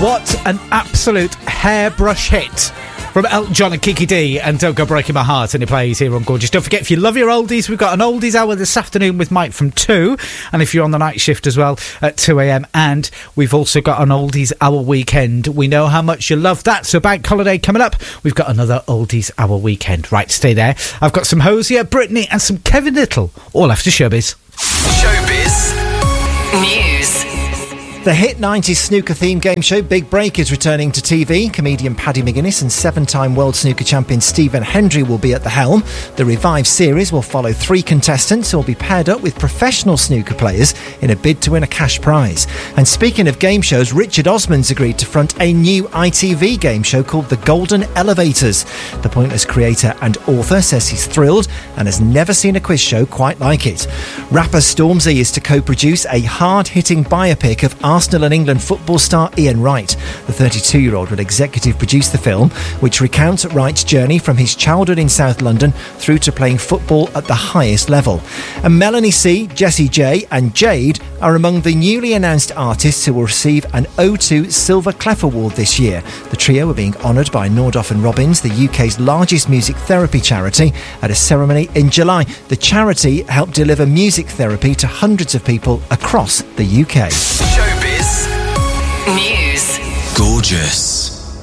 What an absolute hairbrush hit from Elton John and Kiki D and Don't Go Breaking My Heart, and it plays here on Gorgeous. Don't forget, if you love your oldies, we've got an oldies hour this afternoon with Mike from 2, and if you're on the night shift as well at 2am, and we've also got an oldies hour weekend. We know how much you love that, so bank holiday coming up, we've got another oldies hour weekend. Right, stay there. I've got some Hosier, Britney and some Kevin Little, all after Showbiz. Showbiz News. The hit 90s snooker theme game show Big Break is returning to TV. Comedian Paddy McGuinness and 7-time world snooker champion Stephen Hendry will be at the helm. The revived series will follow 3 contestants who will be paired up with professional snooker players in a bid to win a cash prize. And speaking of game shows, Richard Osman's agreed to front a new ITV game show called The Golden Elevators. The Pointless creator and author says he's thrilled and has never seen a quiz show quite like it. Rapper Stormzy is to co-produce a hard-hitting biopic of Arsenal and England football star Ian Wright. The 32-year-old will executive produce the film, which recounts Wright's journey from his childhood in South London through to playing football at the highest level. And Melanie C, Jessie J and Jade are among the newly announced artists who will receive an O2 Silver Clef Award this year. The trio are being honoured by Nordoff and Robbins, the UK's largest music therapy charity, at a ceremony in July. The charity helped deliver music therapy to hundreds of people across the UK. Showbiz News. Gorgeous.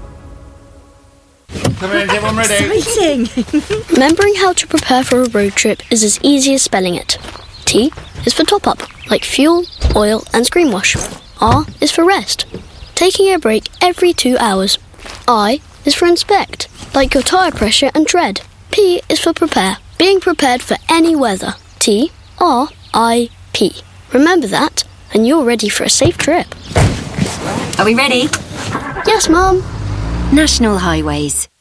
Come in, everyone ready? Exciting! Remembering how to prepare for a road trip is as easy as spelling it. T is for top up, like fuel, oil and screen wash. R is for rest, taking a break every 2 hours. I is for inspect, like your tyre pressure and tread. P is for prepare, being prepared for any weather. T, R, I, P. Remember that, and you're ready for a safe trip. Are we ready? Yes, Mum. National Highways.